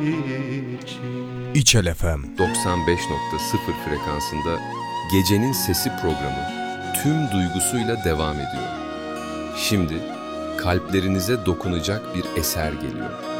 için. İçel FM 95.0 frekansında Gecenin Sesi programı tüm duygusuyla devam ediyor. Şimdi kalplerinize dokunacak bir eser geliyor.